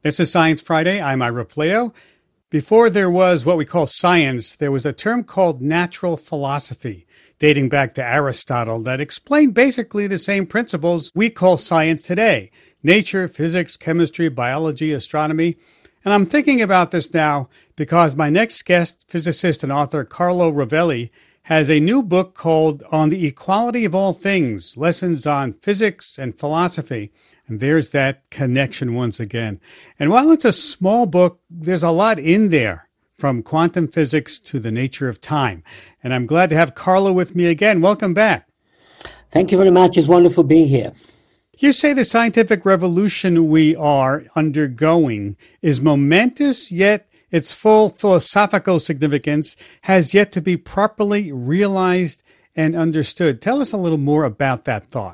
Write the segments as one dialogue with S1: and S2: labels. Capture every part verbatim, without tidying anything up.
S1: This is Science Friday. I'm Ira Flatow. Before there was what we call science, there was a term called natural philosophy, dating back to Aristotle, that explained basically the same principles we call science today: nature, physics, chemistry, biology, astronomy. And I'm thinking about this now because my next guest, physicist and author Carlo Rovelli, has a new book called On the Equality of All Things, Lessons on Physics and Philosophy. And there's that connection once again. And while it's a small book, there's a lot in there, from quantum physics to the nature of time. And I'm glad to have Carlo with me again. Welcome back.
S2: Thank you very much. It's wonderful being here.
S1: You say the scientific revolution we are undergoing is momentous, yet its full philosophical significance has yet to be properly realized and understood. Tell us a little more about that thought.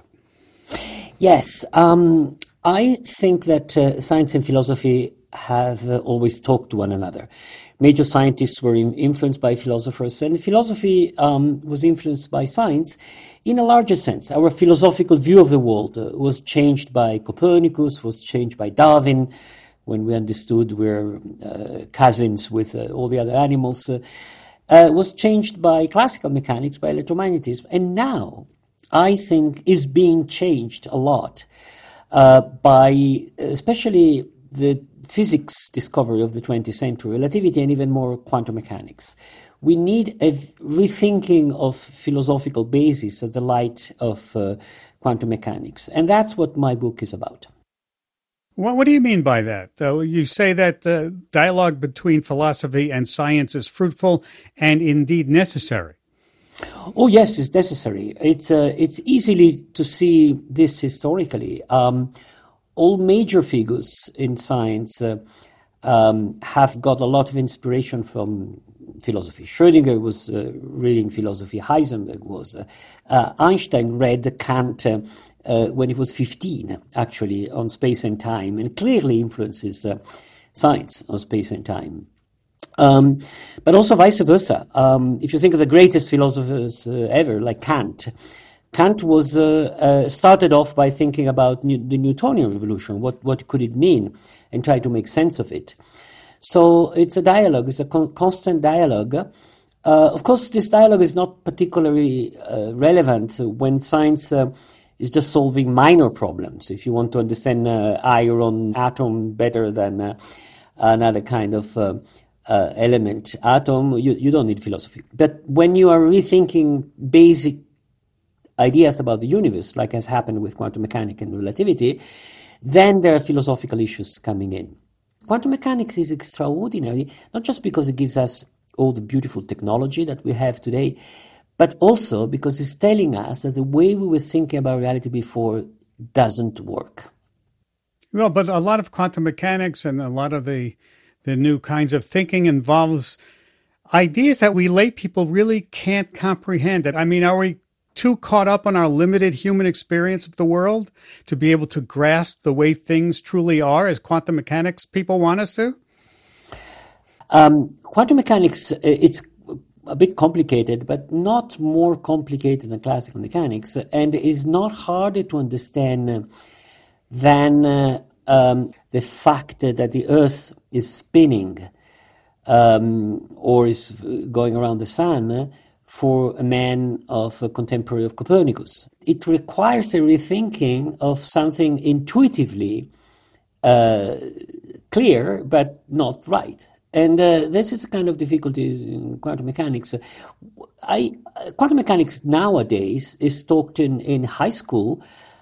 S2: Yes, um, I think that uh, science and philosophy have uh, always talked to one another. Major scientists were in, influenced by philosophers, and philosophy um, was influenced by science in a larger sense. Our philosophical view of the world uh, was changed by Copernicus, was changed by Darwin, when we understood we're uh, cousins with uh, all the other animals, uh, uh, was changed by classical mechanics, by electromagnetism, and now I think is being changed a lot uh, by especially the physics discovery of the twentieth century, relativity, and even more quantum mechanics. We need a rethinking of philosophical basis at the light of uh, quantum mechanics, and that's what my book is about.
S1: Well, what do you mean by that? Uh, you say that uh, dialogue between philosophy and science is fruitful and indeed necessary.
S2: Oh, yes, it's necessary. It's uh, it's easily to see this historically. Um, all major figures in science uh, um, have got a lot of inspiration from philosophy. Schrödinger was uh, reading philosophy. Heisenberg was. Uh, uh, Einstein read Kant uh, uh, when he was fifteen, actually, on space and time, and clearly influences uh, science on space and time. Um, but also vice versa. Um, if you think of the greatest philosophers uh, ever, like Kant, Kant was uh, uh, started off by thinking about new, the Newtonian revolution. What what could it mean, and try to make sense of it. So it's a dialogue. It's a con- constant dialogue. Uh, of course, this dialogue is not particularly uh, relevant when science uh, is just solving minor problems. If you want to understand uh, iron atom better than uh, another kind of uh, Uh, element, atom, you, you don't need philosophy. But when you are rethinking basic ideas about the universe, like has happened with quantum mechanics and relativity, then there are philosophical issues coming in. Quantum mechanics is extraordinary, not just because it gives us all the beautiful technology that we have today, but also because it's telling us that the way we were thinking about reality before doesn't work.
S1: Well, but a lot of quantum mechanics and a lot of the The new kinds of thinking involves ideas that we lay people really can't comprehend. I mean, are we too caught up on our limited human experience of the world to be able to grasp the way things truly are as quantum mechanics people want us to?
S2: Um, quantum mechanics, it's a bit complicated, but not more complicated than classical mechanics, and is not harder to understand than uh, um, the fact that the Earth is spinning um, or is going around the sun for a man of a contemporary of Copernicus. It requires a rethinking of something intuitively uh, clear but not right. And uh, this is the kind of difficulty in quantum mechanics. I, quantum mechanics nowadays is taught in, in high school